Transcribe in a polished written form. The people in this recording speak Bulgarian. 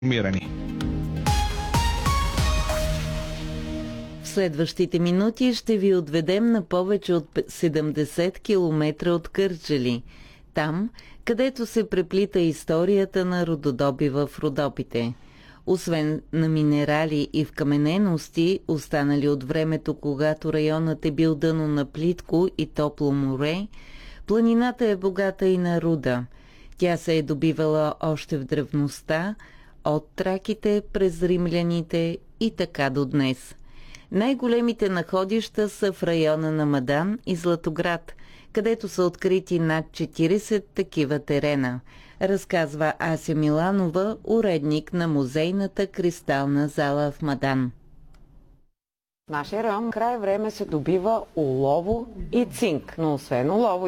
информирани. В следващите минути ще ви отведем на повече от 70 км от Кърджали. Там, където се преплита историята на рододобива в Родопите. Освен на минерали и вкаменености, останали от времето, когато районът е бил дъно на плитко и топло море, планината е богата и на руда. Тя се е добивала още в древността, от траките през римляните и така до днес. Най-големите находища са в района на Мадан и Златоград, където са открити над 40 такива терена, разказва Ася Миланова, уредник на музейната кристална зала в Мадан. В нашия район край време се добива олово и цинк, но освен олово